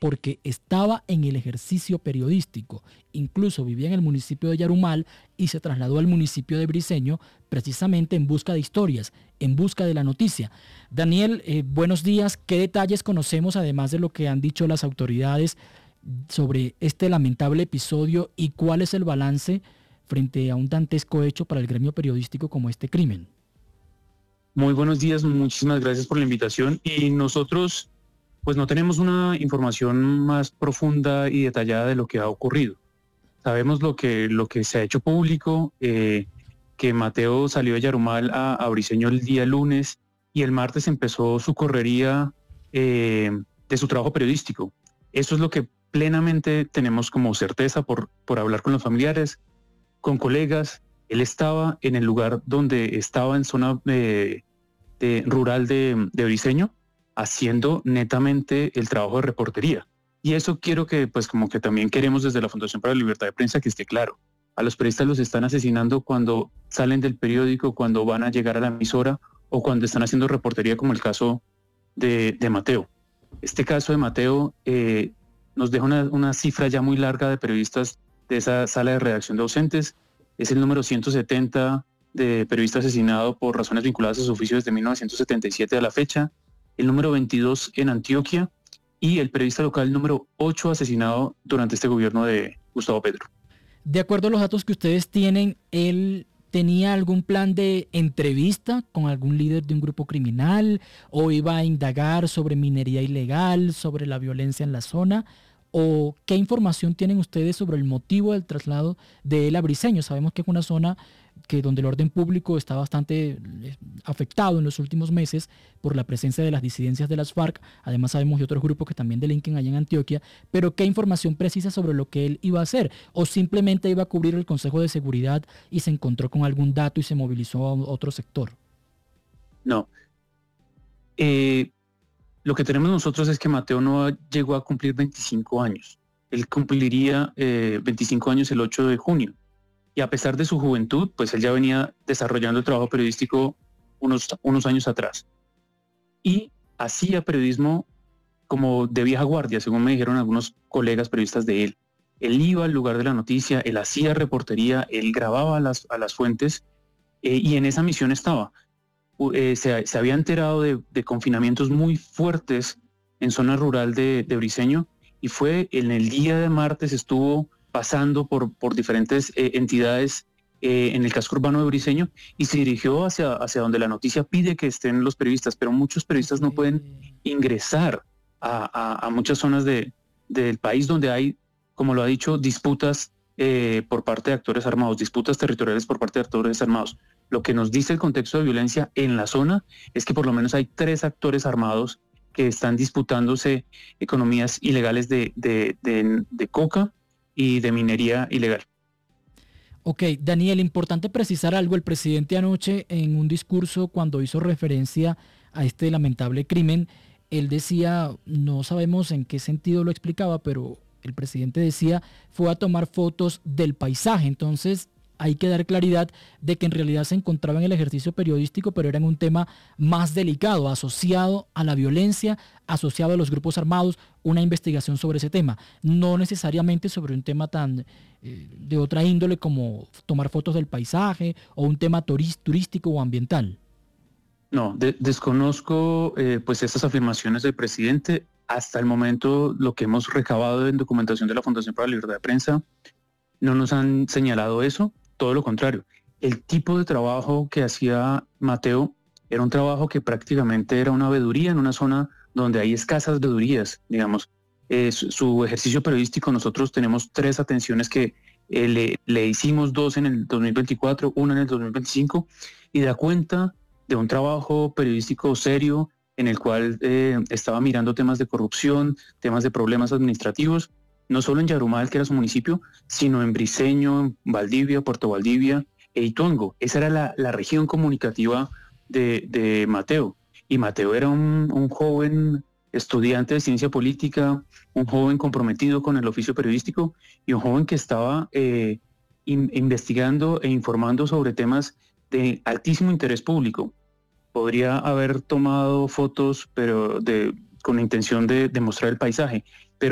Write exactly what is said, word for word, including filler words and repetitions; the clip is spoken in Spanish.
porque estaba en el ejercicio periodístico. Incluso vivía en el municipio de Yarumal y se trasladó al municipio de Briceño precisamente en busca de historias, en busca de la noticia. Daniel, eh, buenos días. ¿Qué detalles conocemos, además de lo que han dicho las autoridades, sobre este lamentable episodio y cuál es el balance frente a un dantesco hecho para el gremio periodístico como este crimen? Muy buenos días, muchísimas gracias por la invitación. Y nosotros, pues no tenemos una información más profunda y detallada de lo que ha ocurrido. Sabemos lo que, lo que se ha hecho público, eh, que Mateo salió de Yarumal a, a Briceño el día lunes y el martes empezó su correría eh, de su trabajo periodístico. Eso es lo que plenamente tenemos como certeza por, por hablar con los familiares, con colegas. Él estaba en el lugar donde estaba en zona eh, de, rural de, de Briceño, haciendo netamente el trabajo de reportería. Y eso quiero que, pues como que también queremos desde la Fundación para la Libertad de Prensa que esté claro. A los periodistas los están asesinando cuando salen del periódico, cuando van a llegar a la emisora o cuando están haciendo reportería, como el caso de, de Mateo. Este caso de Mateo eh, nos deja una, una cifra ya muy larga de periodistas de esa sala de redacción de ausentes. Es el número ciento setenta de periodistas asesinados por razones vinculadas a su oficio desde mil novecientos setenta y siete a la fecha, el número veintidós en Antioquia y el periodista local número ocho asesinado durante este gobierno de Gustavo Petro. De acuerdo a los datos que ustedes tienen, él ¿tenía algún plan de entrevista con algún líder de un grupo criminal o iba a indagar sobre minería ilegal, sobre la violencia en la zona? ¿O qué información tienen ustedes sobre el motivo del traslado de él a Briceño? Sabemos que es una zona que donde el orden público está bastante afectado en los últimos meses por la presencia de las disidencias de las FARC. Además sabemos de otros grupos que también delinquen allá en Antioquia. Pero ¿qué información precisa sobre lo que él iba a hacer? ¿O simplemente iba a cubrir el Consejo de Seguridad y se encontró con algún dato y se movilizó a otro sector? No. Eh, lo que tenemos nosotros es que Mateo no llegó a cumplir veinticinco años. Él cumpliría eh, veinticinco años el ocho de junio. Y a pesar de su juventud, pues él ya venía desarrollando el trabajo periodístico unos, unos años atrás. Y hacía periodismo como de vieja guardia, según me dijeron algunos colegas periodistas de él. Él iba al lugar de la noticia, él hacía reportería, él grababa a las, a las fuentes eh, y en esa misión estaba. Eh, se, se había enterado de, de confinamientos muy fuertes en zona rural de, de Briceño y fue en el día de martes, estuvo pasando por, por diferentes eh, entidades eh, en el casco urbano de Briceño y se dirigió hacia, hacia donde la noticia pide que estén los periodistas, pero muchos periodistas no pueden ingresar a, a, a muchas zonas de, del país donde hay, como lo ha dicho, disputas eh, por parte de actores armados, disputas territoriales por parte de actores armados. Lo que nos dice el contexto de violencia en la zona es que por lo menos hay tres actores armados que están disputándose economías ilegales de, de, de, de coca y de minería ilegal. Ok, Daniel, importante precisar algo. El presidente anoche en un discurso cuando hizo referencia a este lamentable crimen, él decía, no sabemos en qué sentido lo explicaba, pero el presidente decía, fue a tomar fotos del paisaje. Entonces hay que dar claridad de que en realidad se encontraba en el ejercicio periodístico, pero era en un tema más delicado, asociado a la violencia, asociado a los grupos armados, una investigación sobre ese tema, no necesariamente sobre un tema tan eh, de otra índole como tomar fotos del paisaje o un tema turist, turístico o ambiental. No, de, desconozco eh, pues estas afirmaciones del presidente. Hasta el momento lo que hemos recabado en documentación de la Fundación para la Libertad de Prensa no nos han señalado eso. Todo lo contrario, el tipo de trabajo que hacía Mateo era un trabajo que prácticamente era una veeduría en una zona donde hay escasas veedurías, digamos. Eh, su, su ejercicio periodístico, nosotros tenemos tres atenciones que eh, le, le hicimos, dos en el dos mil veinticuatro, una en el dos mil veinticinco, y da cuenta de un trabajo periodístico serio en el cual eh, estaba mirando temas de corrupción, temas de problemas administrativos, no solo en Yarumal, que era su municipio, sino en Briceño, en Valdivia, Puerto Valdivia e Ituango. Esa era la, la región comunicativa de, de Mateo. Y Mateo era un, un joven estudiante de ciencia política, un joven comprometido con el oficio periodístico y un joven que estaba eh, in, investigando e informando sobre temas de altísimo interés público. Podría haber tomado fotos, pero de, con la intención de, de mostrar el paisaje,